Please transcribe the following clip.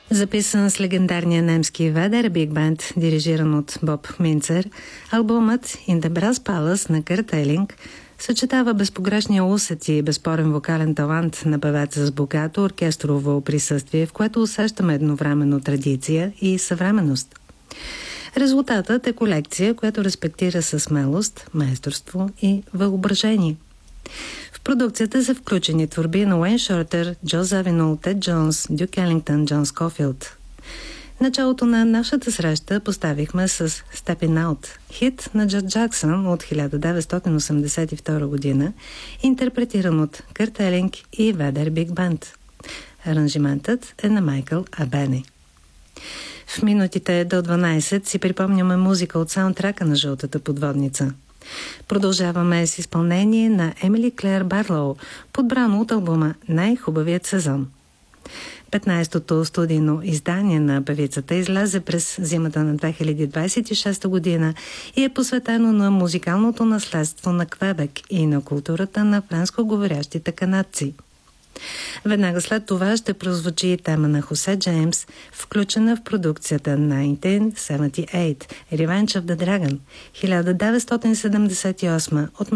Записан с легендарния немски Ведер Биг Бенд, дирижиран от Боб Минцер, албумът In the Brass Palace на Кърт Елинг съчетава безпогрешния усет и безспорен вокален талант на певеца с богато оркестрово присъствие, в което усещаме едновременно традиция и съвременност. Резултатът е колекция, която респектира със смелост, майсторство и въображение. В продукцията са включени творби на Уейн Шортер, Джо Завинол, Тед Джонс, Дюк Елингтън, Джон Скофилд. Началото на нашата среща поставихме с Steppin' Out, хит на Джет Джаксън от 1982 година, интерпретиран от Кърт Елинг и Ведер Биг Бенд. Аранжиментът е на Майкъл Абени. В минутите до 12 си припомняме музика от саундтрака на Жълтата подводница. Продължаваме с изпълнение на Емили Клер Барлоу, подбрано от албума «Най-хубавият сезон». 15-то студийно издание на певицата излезе през зимата на 2026 година и е посветено на музикалното наследство на Квебек и на културата на френско-говорящите канадци. Веднага след това ще прозвучи тема на Хосе Джеймс, включена в продукцията 1978 Revenge of the Dragon 1978 от